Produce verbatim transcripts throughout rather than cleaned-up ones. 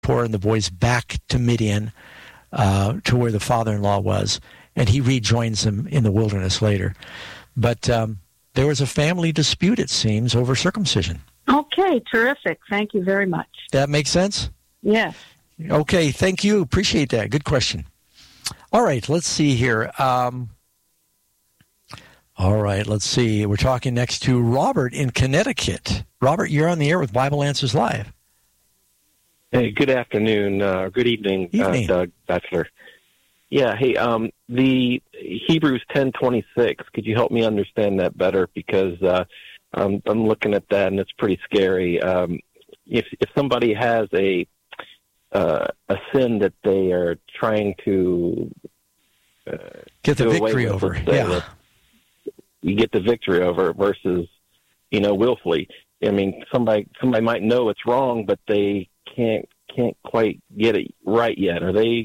Zipporah and the boys back to Midian, uh, to where the father-in-law was, and he rejoins them in the wilderness later. But um, there was a family dispute, it seems, over circumcision. Okay, terrific. Thank you very much. That makes sense? Yes. Okay, thank you. Appreciate that. Good question. All right, let's see here. Um, all right, let's see. We're talking next to Robert in Connecticut. Robert, you're on the air with Bible Answers Live. Hey, good afternoon, uh, good evening, evening. Uh, Doug Batchelor. Yeah, hey, um, the Hebrews ten twenty-six, could you help me understand that better? Because uh, I'm, I'm looking at that, and it's pretty scary. Um, if if somebody has a uh, a sin that they are trying to uh, get the do victory away with, over, say, yeah, you get the victory over versus, you know, willfully. I mean, somebody somebody might know it's wrong, but they can't can't quite get it right yet. Are they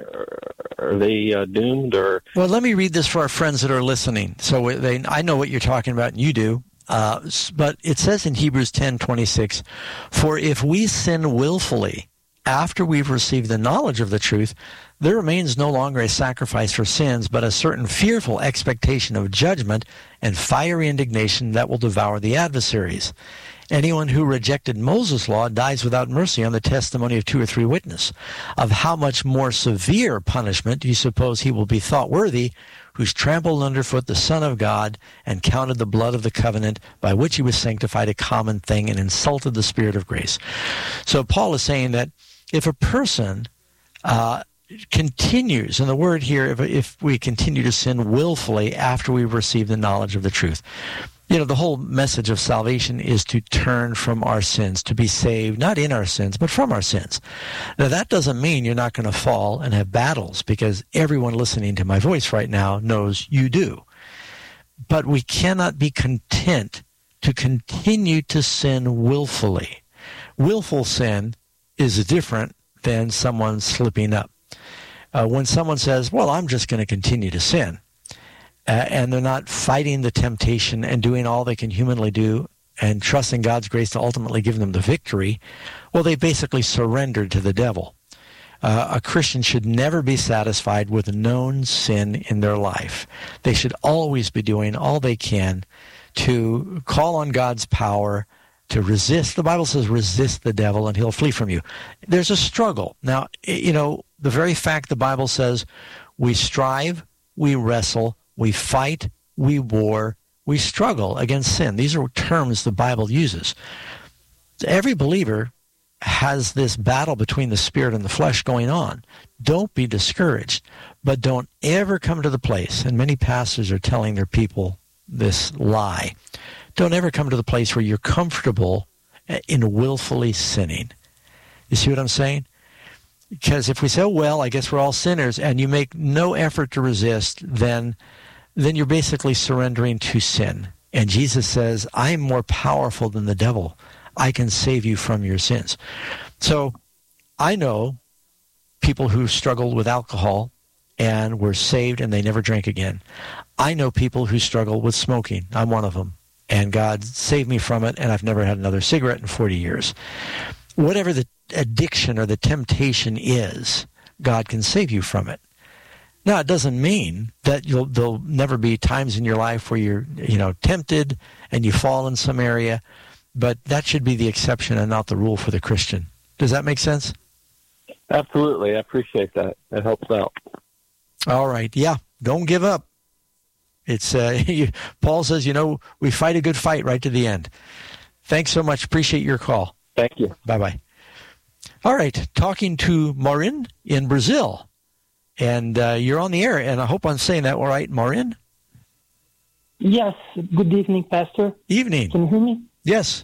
are they uh, doomed? Or well, let me read this for our friends that are listening. So they, I know what you're talking about, and you do. Uh, but it says in Hebrews ten twenty-six, "For if we sin willfully after we've received the knowledge of the truth, there remains no longer a sacrifice for sins, but a certain fearful expectation of judgment and fiery indignation that will devour the adversaries. Anyone who rejected Moses' law dies without mercy on the testimony of two or three witnesses. Of how much more severe punishment do you suppose he will be thought worthy, who's trampled underfoot the Son of God and counted the blood of the covenant by which he was sanctified a common thing and insulted the Spirit of grace?" So Paul is saying that if a person uh, continues, and the word here, if, if we continue to sin willfully after we've received the knowledge of the truth, you know, the whole message of salvation is to turn from our sins, to be saved, not in our sins, but from our sins. Now, that doesn't mean you're not going to fall and have battles, because everyone listening to my voice right now knows you do. But we cannot be content to continue to sin willfully. Willful sin is different than someone slipping up. Uh, when someone says, well, I'm just going to continue to sin, Uh, and they're not fighting the temptation and doing all they can humanly do and trusting God's grace to ultimately give them the victory, well, they basically surrendered to the devil. Uh, a Christian should never be satisfied with known sin in their life. They should always be doing all they can to call on God's power, to resist. The Bible says resist the devil and he'll flee from you. There's a struggle. Now, you know, the very fact the Bible says we strive, we wrestle, we fight, we war, we struggle against sin. These are terms the Bible uses. Every believer has this battle between the spirit and the flesh going on. Don't be discouraged, but don't ever come to the place, and many pastors are telling their people this lie, don't ever come to the place where you're comfortable in willfully sinning. You see what I'm saying? Because if we say, oh, well, I guess we're all sinners, and you make no effort to resist, then then you're basically surrendering to sin. And Jesus says, I am more powerful than the devil. I can save you from your sins. So I know people who struggled with alcohol and were saved and they never drank again. I know people who struggle with smoking. I'm one of them. And God saved me from it, and I've never had another cigarette in forty years. Whatever the addiction or the temptation is, God can save you from it. Now, it doesn't mean that you'll, there'll never be times in your life where you're, you know, tempted and you fall in some area, but that should be the exception and not the rule for the Christian. Does that make sense? Absolutely. I appreciate that. It helps out. All right. Yeah. Don't give up. It's uh, you, Paul says, you know, we fight a good fight right to the end. Thanks so much. Appreciate your call. Thank you. Bye-bye. All right. Talking to Marin in Brazil. And uh, you're on the air, and I hope I'm saying that all right, Marin? Yes. Good evening, Pastor. Evening. Can you hear me? Yes.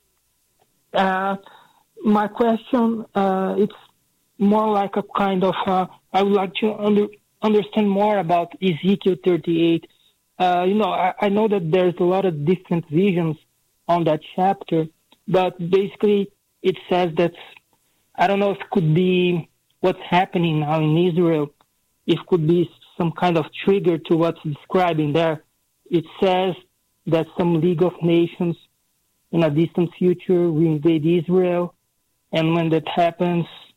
Uh, my question, uh, it's more like a kind of, uh, I would like to under, understand more about Ezekiel thirty-eight. Uh, you know, I, I know that there's a lot of different visions on that chapter, but basically it says that, I don't know if it could be what's happening now in Israel, it could be some kind of trigger to what's describing there. It says that some League of Nations in a distant future will invade Israel, and when that happens,